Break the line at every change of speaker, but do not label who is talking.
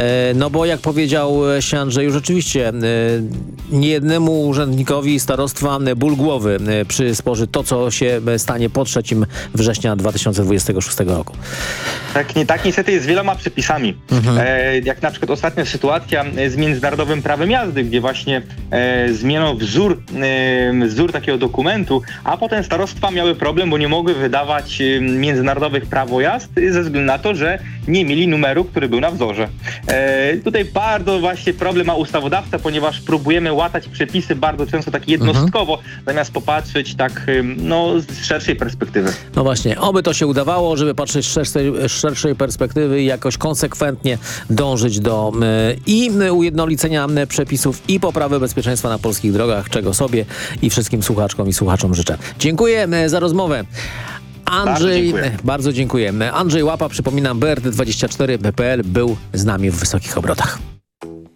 No bo jak powiedział się Andrzeju, rzeczywiście niejednemu urzędnikowi starostwa ból głowy przysporzy to, co się stanie po 3 września 2026 roku.
Tak niestety jest z wieloma przepisami. Jak na przykład ostatnia sytuacja z międzynarodowym prawem jazdy, gdzie właśnie zmieniono wzór takiego dokumentu, a potem starostwa miały problem, bo nie mogły wydawać międzynarodowych prawo jazdy ze względu na to, że nie mieli numeru, który był na wzorze. Tutaj bardzo właśnie problem ma ustawodawca, ponieważ próbujemy łatać przepisy bardzo często tak jednostkowo, zamiast popatrzeć tak z szerszej perspektywy.
No właśnie, oby to się udawało, żeby patrzeć z szerszej perspektywy i jakoś konsekwentnie dążyć do i ujednolicenia przepisów i poprawy bezpieczeństwa na polskich drogach, czego sobie i wszystkim słuchaczkom i słuchaczom życzę. Dziękuję za rozmowę. Bardzo dziękuję. Andrzej Łapa, przypominam, BRD24.pl był z nami w Wysokich Obrotach.